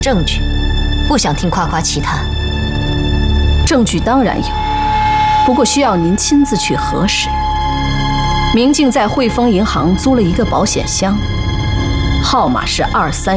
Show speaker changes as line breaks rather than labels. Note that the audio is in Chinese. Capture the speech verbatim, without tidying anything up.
证据，不想听夸夸其谈。
证据当然有，不过需要您亲自去核实。明镜在汇丰银行租了一个保险箱，号码是二三。